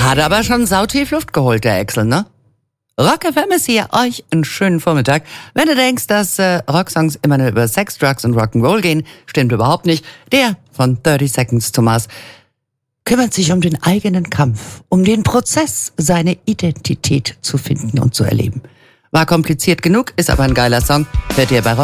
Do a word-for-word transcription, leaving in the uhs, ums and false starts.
Hat aber schon sautief Luft geholt, der Axel, ne? Rock F M ist hier, euch einen schönen Vormittag. Wenn du denkst, dass äh, Rocksongs immer nur über Sex, Drugs und Rock'n'Roll gehen, stimmt überhaupt nicht. Der von thirty Seconds to Mars kümmert sich um den eigenen Kampf, um den Prozess, seine Identität zu finden und zu erleben. War kompliziert genug, ist aber ein geiler Song. Hört ihr bei Rock